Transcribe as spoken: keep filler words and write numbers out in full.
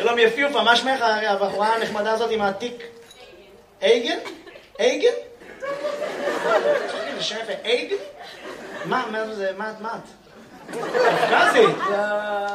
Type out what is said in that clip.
שלום יפיופה, מה שמך הבחורה הנחמדה הזאת עם העתיק? אייגן? אייגן? זה שם יפה, אייגן? מה, מה זה, מה את? מה את? קפקזית!